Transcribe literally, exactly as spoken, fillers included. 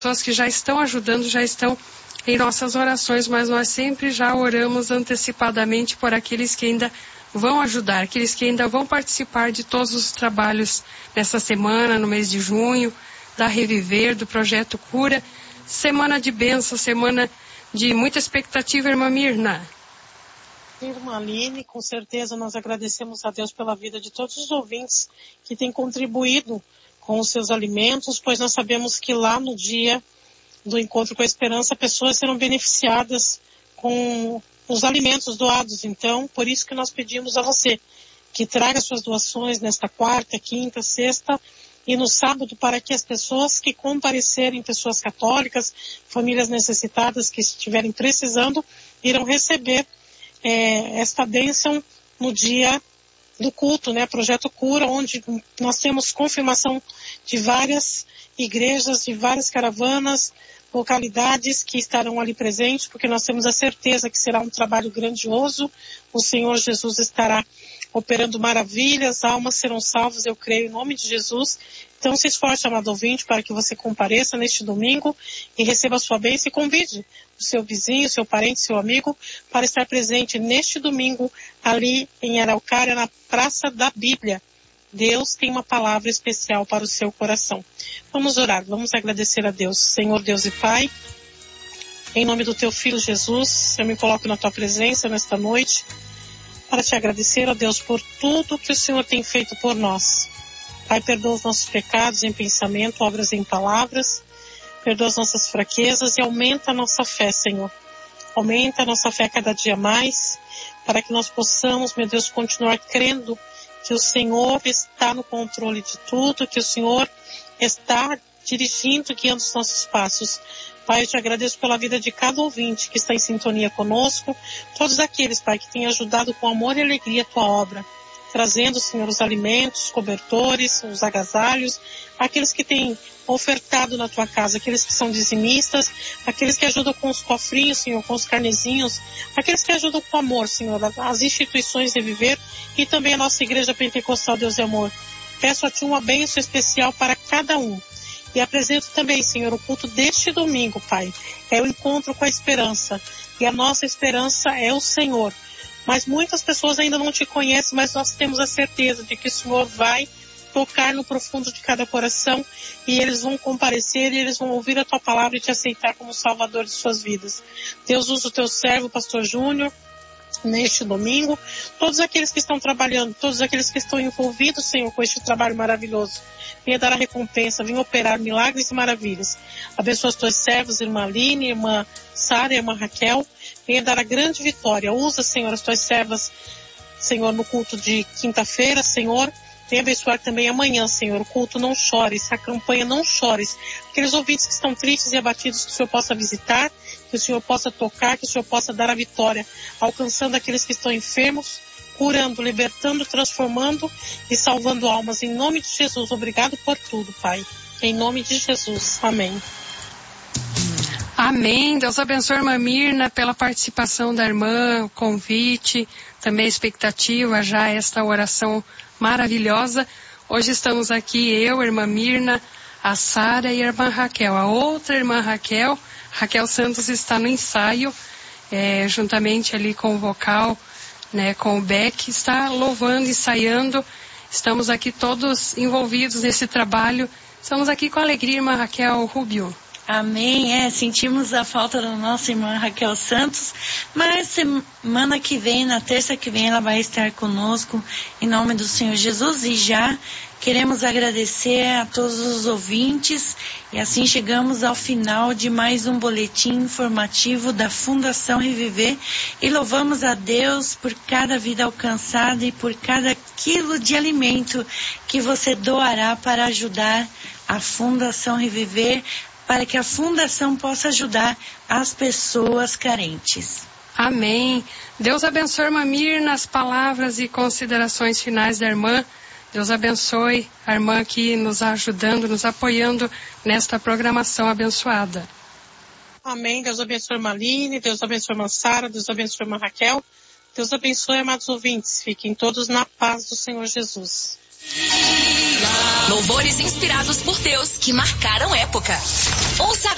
pessoas que já estão ajudando, já estão em nossas orações, mas nós sempre já oramos antecipadamente por aqueles que ainda vão ajudar, aqueles que ainda vão participar de todos os trabalhos nessa semana, no mês de junho, da Reviver, do Projeto Cura. Semana de bênção, semana de muita expectativa, irmã Mirna. Irmã Aline, com certeza nós agradecemos a Deus pela vida de todos os ouvintes que têm contribuído com os seus alimentos, pois nós sabemos que lá no dia do Encontro com a Esperança, pessoas serão beneficiadas com os alimentos doados. Então, por isso que nós pedimos a você que traga suas doações nesta quarta, quinta, sexta e no sábado, para que as pessoas que comparecerem, pessoas católicas, famílias necessitadas que estiverem precisando, irão receber é, esta bênção no dia do culto, né? Projeto Cura, onde nós temos confirmação de várias igrejas, de várias caravanas, localidades que estarão ali presentes, porque nós temos a certeza que será um trabalho grandioso. O Senhor Jesus estará operando maravilhas, almas serão salvas, eu creio, em nome de Jesus. Então se esforce, amado ouvinte, para que você compareça neste domingo e receba a sua bênção e convide o seu vizinho, seu parente, seu amigo, para estar presente neste domingo ali em Araucária, na Praça da Bíblia. Deus tem uma palavra especial para o seu coração. Vamos orar, vamos agradecer a Deus. Senhor Deus e Pai, em nome do teu Filho Jesus, eu me coloco na tua presença nesta noite para te agradecer, ó Deus, por tudo que o Senhor tem feito por nós. Pai, perdoa os nossos pecados em pensamento, obras e em palavras, perdoa as nossas fraquezas e aumenta a nossa fé, Senhor. Aumenta a nossa fé cada dia mais, para que nós possamos, meu Deus, continuar crendo que o Senhor está no controle de tudo, que o Senhor está dirigindo, guiando os nossos passos. Pai, eu te agradeço pela vida de cada ouvinte que está em sintonia conosco, todos aqueles, Pai, que têm ajudado com amor e alegria a tua obra, trazendo, Senhor, os alimentos, os cobertores, os agasalhos, aqueles que têm ofertado na tua casa, aqueles que são dizimistas, aqueles que ajudam com os cofrinhos, Senhor, com os carnezinhos, aqueles que ajudam com amor, Senhor, as instituições de viver e também a nossa Igreja Pentecostal Deus e Amor. Peço a ti uma bênção especial para cada um. E apresento também, Senhor, o culto deste domingo, Pai. É o encontro com a esperança. E a nossa esperança é o Senhor. Mas muitas pessoas ainda não te conhecem, mas nós temos a certeza de que o Senhor vai tocar no profundo de cada coração e eles vão comparecer e eles vão ouvir a tua palavra e te aceitar como Salvador de suas vidas. Deus, usa o teu servo, Pastor Júnior, neste domingo, todos aqueles que estão trabalhando, todos aqueles que estão envolvidos, Senhor, com este trabalho maravilhoso. Venha dar a recompensa, venha operar milagres e maravilhas. Abençoa os teus servos, irmã Aline, irmã Sara, irmã Raquel. Venha dar a grande vitória. Usa, Senhor, as tuas servas, Senhor, no culto de quinta-feira, Senhor. Venha abençoar também amanhã, Senhor. O culto Não Chores, a campanha Não Chores. Aqueles ouvintes que estão tristes e abatidos, que o Senhor possa visitar, que o Senhor possa tocar, que o Senhor possa dar a vitória, alcançando aqueles que estão enfermos, curando, libertando, transformando e salvando almas. Em nome de Jesus, obrigado por tudo, Pai. Em nome de Jesus. Amém. Amém. Deus abençoe a irmã Mirna pela participação da irmã, o convite, também a expectativa, já esta oração maravilhosa. Hoje estamos aqui, eu, a irmã Mirna, a Sara e a irmã Raquel. A outra irmã Raquel, Raquel Santos, está no ensaio, é, juntamente ali com o vocal, né, com o Beck, está louvando, ensaiando. Estamos aqui todos envolvidos nesse trabalho. Estamos aqui com alegria, irmã Raquel Rubio. Amém, é, sentimos a falta da nossa irmã Raquel Santos, mas semana que vem, na terça que vem, ela vai estar conosco, em nome do Senhor Jesus, e já queremos agradecer a todos os ouvintes, e assim chegamos ao final de mais um boletim informativo da Fundação Reviver, e louvamos a Deus por cada vida alcançada e por cada quilo de alimento que você doará para ajudar a Fundação Reviver, para que a Fundação possa ajudar as pessoas carentes. Amém. Deus abençoe a irmã Mirna, as palavras e considerações finais da irmã. Deus abençoe a irmã aqui nos ajudando, nos apoiando nesta programação abençoada. Amém. Deus abençoe a irmã Aline, Deus abençoe a irmã Sara, Deus abençoe a irmã Raquel. Deus abençoe, amados ouvintes. Fiquem todos na paz do Senhor Jesus. Louvores inspirados por Deus que marcaram época. Ouça